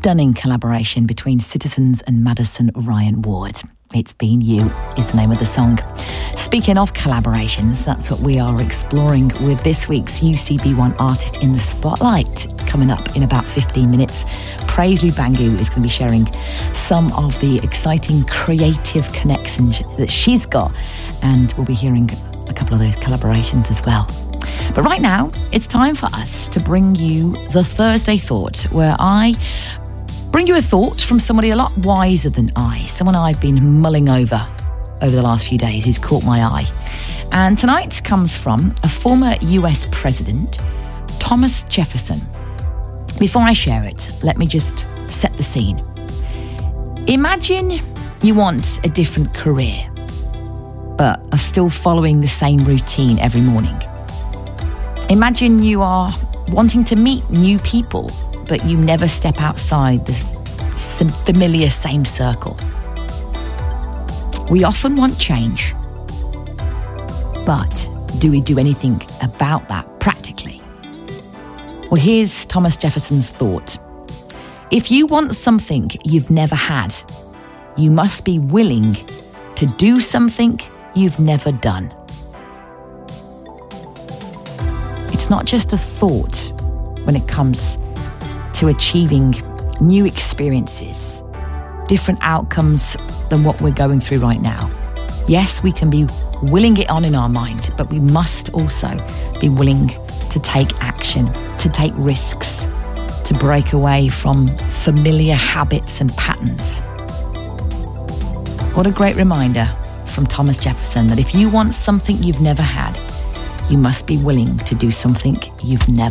stunning collaboration between Citizens and Madison Ryan Ward. It's Been You is the name of the song. Speaking of collaborations, that's what we are exploring with this week's UCB1 Artist in the Spotlight. Coming up in about 15 minutes, Praisley Bangu is going to be sharing some of the exciting creative connections that she's got, and we'll be hearing a couple of those collaborations as well. But right now, it's time for us to bring you the Thursday Thought, where I bring you a thought from somebody a lot wiser than I, someone I've been mulling over the last few days who's caught my eye. And tonight comes from a former US president, Thomas Jefferson. Before I share it, let me just set the scene. Imagine you want a different career, but are still following the same routine every morning. Imagine you are wanting to meet new people, but you never step outside the familiar same circle. We often want change, but do we do anything about that practically? Well, here's Thomas Jefferson's thought. If you want something you've never had, you must be willing to do something you've never done. It's not just a thought when it comes to achieving new experiences, different outcomes than what we're going through right now. Yes, we can be willing it on in our mind, but we must also be willing to take action, to take risks, to break away from familiar habits and patterns. What a great reminder from Thomas Jefferson that if you want something you've never had, you must be willing to do something you've never